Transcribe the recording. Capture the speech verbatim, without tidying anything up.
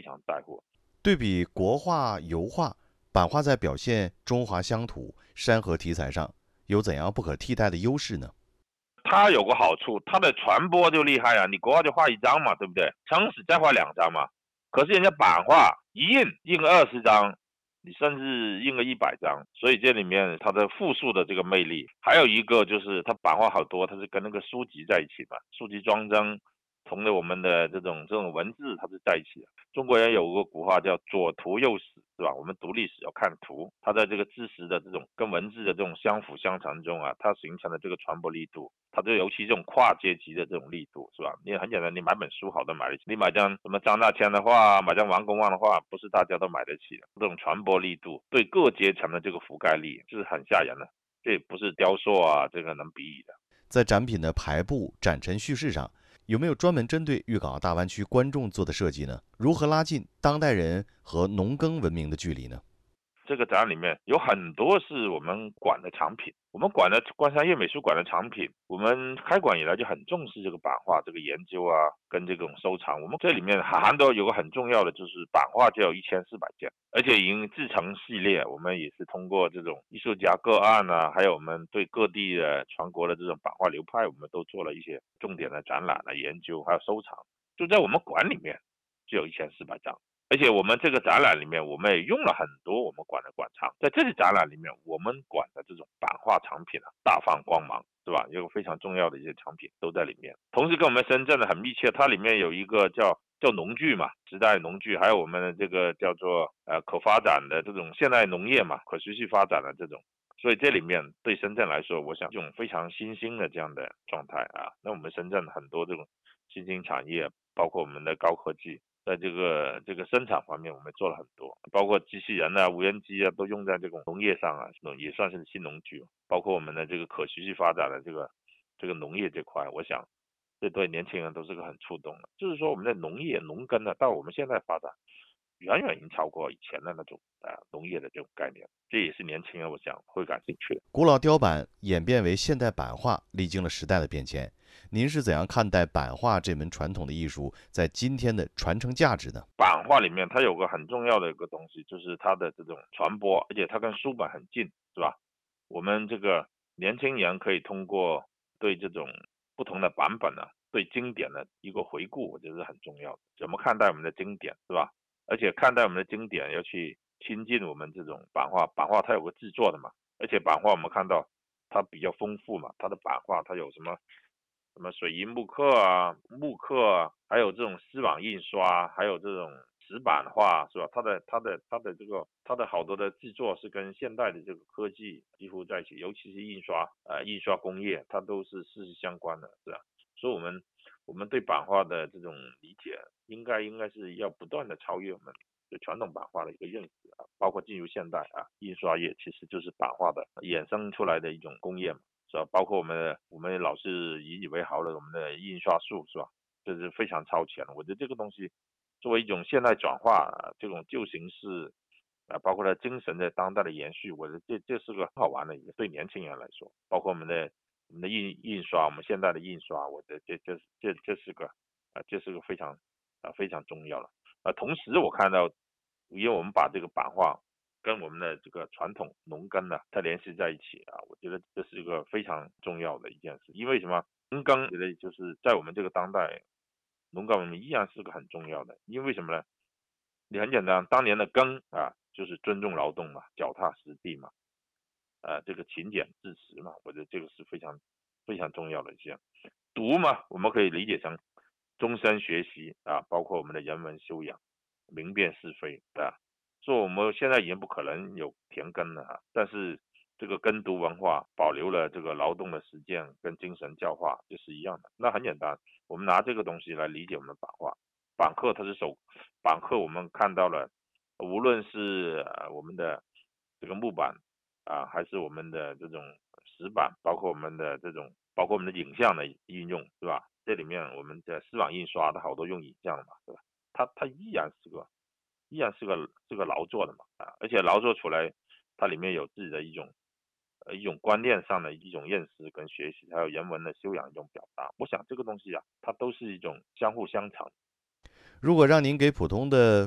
常在乎。 对比国画、油画，版画在表现中华乡土、山河题材上有怎样不可替代的优势呢？ 它有个好处，它的传播就厉害啊！你国画就画一张嘛，对不对？撑死再画两张嘛。可是人家版画一印印个二十张，你甚至印个一百张，所以这里面它的复述的这个魅力，还有一个就是它版画好多，它是跟那个书籍在一起嘛，书籍装帧同的我们的这种这种文字它是在一起的。中国人有个古话叫左图右史，是吧？我们读历史要看图，它在这个知识的这种跟文字的这种相辅相成中啊，它形成的这个传播力度，它就尤其这种跨阶级的这种力度，是吧？你很简单，你买本书好的买得起，你买张什么张大千的画，买张王公望的画，不是大家都买得起的。这种传播力度对各阶层的这个覆盖力是很吓人的，这也不是雕塑啊这个能比拟的。 在展品的排布、展陈叙事上，有没有专门针对粤港澳大湾区观众做的设计呢？如何拉近当代人和农耕文明的距离呢？ 这个展里面有很多是我们馆的藏品，我们馆的观山粤美术馆的藏品，我们开馆以来就很重视这个版画这个研究啊，跟这种收藏。我们这里面含都有个很重要的，就是版画就有一千四百件，而且已经自成系列。我们也是通过这种艺术家个案啊，还有我们对各地的全国的这种版画流派，我们都做了一些重点的展览的研究，还有收藏。就在我们馆里面就有一千四百张。而且我们这个展览里面，我们也用了很多我们馆的馆藏，在这次展览里面，我们馆的这种版画藏品啊，大放光芒，是吧？有个非常重要的一些藏品都在里面。同时跟我们深圳的很密切，它里面有一个叫叫农具嘛，时代农具，还有我们的这个叫做呃可发展的这种现代农业嘛，可持续发展的这种。所以这里面对深圳来说，我想这种非常新兴的这样的状态啊，那我们深圳很多这种新兴产业，包括我们的高科技。在这个这个生产方面，我们做了很多，包括机器人啊、无人机啊，都用在这种农业上啊，也算是新农具。包括我们的这个可持续发展的这个这个农业这块，我想这对年轻人都是个很触动的。就是说，我们的农业农耕呢，到我们现在发展，远远已经超过以前的那种呃农业的这种概念，这也是年轻人我想会感兴趣的。 古老雕版演变为现代版画，历经了时代的变迁。您是怎样看待版画这门传统的艺术在今天的传承价值呢？ 版画里面它有个很重要的一个东西，就是它的这种传播，而且它跟书本很近，是吧？我们这个年轻人可以通过对这种不同的版本呢、啊，对经典的一个回顾，我觉得是很重要的。怎么看待我们的经典，是吧？而且看待我们的经典，要去亲近我们这种版画。版画它有个制作的嘛，而且版画我们看到它比较丰富嘛，它的版画它有什么什么水银木刻啊、木刻啊，还有这种丝网印刷，还有这种石版画，是吧？它的它的它的这个它的好多的制作是跟现代的这个科技几乎在一起，尤其是印刷呃印刷工业，它都是息息相关的，是吧？所以我们我们对版画的这种理解，应该应该是要不断的超越我们对传统版画的一个认识啊，包括进入现代啊，印刷业其实就是版画的衍生出来的一种工业嘛。是吧？包括我们我们老是引以为豪的我们的印刷术，是吧？这是非常超前的。我觉得这个东西作为一种现代转化，啊，这种旧形式啊，包括它精神的当代的延续，我觉得这这是个很好玩的一个对年轻人来说，包括我们的我们的印印刷，我们现在的印刷，我觉得这这这这是个啊，这是个非常啊非常重要的。啊，同时我看到，因为我们把这个版画跟我们的这个传统农耕呢，它联系在一起啊，我觉得这是一个非常重要的一件事。因为什么？农耕觉得就是在我们这个当代，农耕文明依然是个很重要的。因为什么呢？你很简单，当年的耕啊，就是尊重劳动嘛，脚踏实地嘛，呃，这个勤俭致实嘛，我觉得这个是非常非常重要的一项。读嘛，我们可以理解成终身学习啊，包括我们的人文修养、明辨是非，对吧？说我们现在已经不可能有田耕了啊，但是这个耕读文化保留了这个劳动的实践跟精神教化，就是一样的。那很简单，我们拿这个东西来理解我们的版画。版刻它是手，版刻我们看到了，无论是呃我们的这个木板啊，还是我们的这种石板，包括我们的这种，包括我们的影像的应用，是吧？这里面我们的丝网印刷的好多用影像嘛，对吧？它它依然是个依然是个是个劳作的嘛，啊，而且劳作出来，它里面有自己的一种呃一种观念上的一种认识跟学习，还有人文的修养一种表达。我想这个东西啊，它都是一种相互相成。 如果让您给普通的